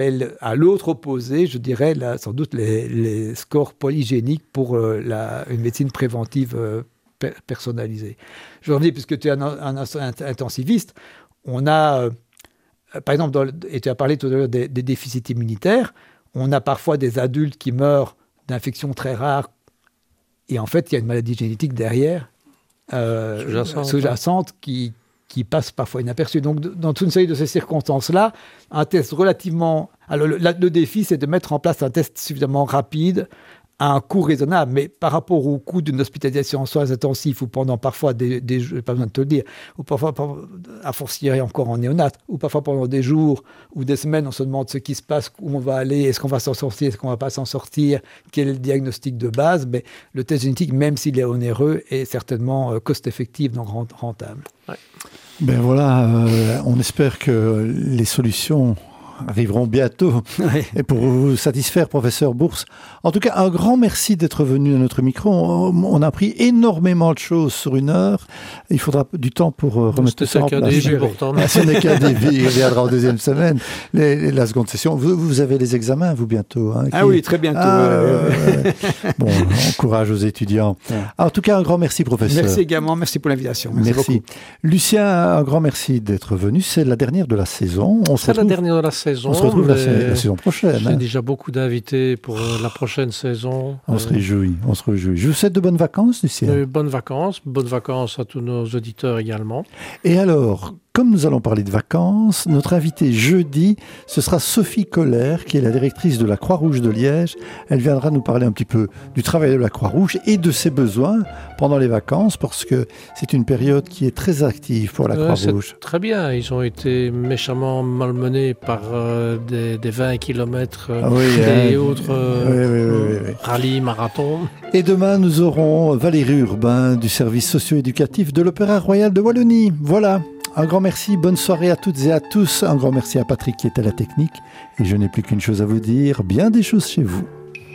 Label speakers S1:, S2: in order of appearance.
S1: À l'autre opposé, je dirais, là, sans doute les scores polygéniques pour une médecine préventive personnalisée. Je redis, puisque tu es un intensiviste, on a, par exemple, et tu as parlé tout à l'heure des déficits immunitaires, on a parfois des adultes qui meurent d'infections très rares, et en fait, il y a une maladie génétique derrière, sous-jacente, qui passe parfois inaperçu. Donc, dans toute une série de ces circonstances-là, un test relativement... Alors, le défi, c'est de mettre en place un test suffisamment rapide, à un coût raisonnable, mais par rapport au coût d'une hospitalisation en soins intensifs, ou pendant parfois des jours, pas besoin de te le dire, ou parfois, à fortiori encore en néonat, ou parfois pendant des jours ou des semaines, on se demande ce qui se passe, où on va aller, est-ce qu'on va s'en sortir, est-ce qu'on ne va pas s'en sortir, quel est le diagnostic de base. Mais le test génétique, même s'il est onéreux, est certainement cost-effectif, donc rentable.
S2: Ouais. Ben voilà, on espère que les solutions arriveront bientôt. Oui. Et pour vous satisfaire, professeur Bourse. En tout cas, un grand merci d'être venu à notre micro. On a appris énormément de choses sur une heure. Il faudra du temps pour remettre tout ça en place. Ce n'est qu'un début. Il reviendra en deuxième semaine. La seconde session. Vous avez les examens, vous, bientôt.
S1: Oui, très bientôt.
S2: Bon, courage aux étudiants. Ouais. En tout cas, un grand merci, professeur.
S1: Merci également. Merci pour l'invitation. Merci beaucoup.
S2: Lucien, un grand merci d'être venu. C'est la dernière de la saison.
S3: La dernière de la saison.
S2: On se retrouve la saison prochaine.
S3: J'ai déjà beaucoup d'invités pour la prochaine saison.
S2: On se réjouit. Je vous souhaite de bonnes vacances, Lucien.
S3: Bonnes vacances à tous nos auditeurs également.
S2: Et alors, comme nous allons parler de vacances, notre invitée jeudi, ce sera Sophie Koller, qui est la directrice de la Croix-Rouge de Liège. Elle viendra nous parler un petit peu du travail de la Croix-Rouge et de ses besoins pendant les vacances, parce que c'est une période qui est très active pour la Croix-Rouge.
S3: Très bien, ils ont été méchamment malmenés par des 20 km et autres rallyes, marathons.
S2: Et demain, nous aurons Valérie Urbain du service socio-éducatif de l'Opéra Royal de Wallonie. Voilà. Un grand merci, bonne soirée à toutes et à tous. Un grand merci à Patrick qui est à la technique. Et je n'ai plus qu'une chose à vous dire, bien des choses chez vous.